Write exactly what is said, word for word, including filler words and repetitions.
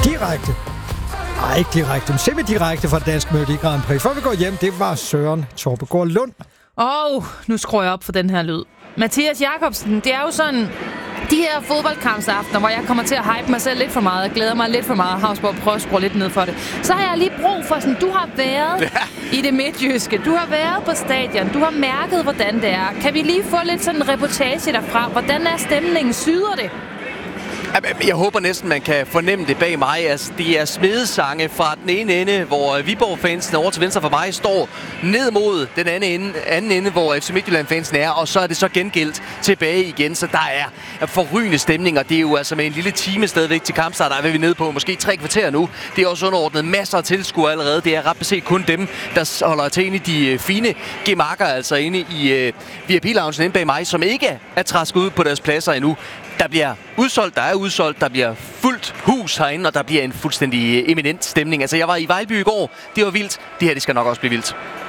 direkte. Nej, ikke direkte, men semi-direkte fra Dansk Melodi Grand Prix. Før vi går hjem, det var Søren Torpegaard Lund. Åh, oh, nu skruer jeg op for den her lyd. Mathias Jakobsen, det er jo sådan... De her fodboldkampsaftener, hvor jeg kommer til at hype mig selv lidt for meget, og glæder mig lidt for meget, og har prøvet at skrue lidt ned for det, så har jeg lige brug for sådan, du har været ja. i det midtjyske, du har været på stadion, du har mærket, hvordan det er. Kan vi lige få lidt sådan en reportage derfra? Hvordan er stemningen? Syder det? Jeg håber næsten, man kan fornemme det bag mig. Altså, det er smedesange fra den ene ende, hvor Viborg-fansen over til venstre for mig står ned mod den anden ende, anden ende hvor F C Midtjylland-fansen er, og så er det så gengældt tilbage igen. Så der er forrygende stemning, og det er jo altså med en lille time stadigvæk til kampstart. Der er vi nede på måske tre kvarter nu. Det er også underordnet masser af tilskuere allerede. Det er ret beset kun dem, der holder til inde i de fine gemakker, altså inde i V I P-loungen inde bag mig, som ikke er trasket ud på deres pladser endnu. Der bliver udsolgt, der er udsolgt, der bliver fuldt hus herinde, og der bliver en fuldstændig eminent stemning. Altså, jeg var i Vejlby i går, det var vildt. Det her, det skal nok også blive vildt.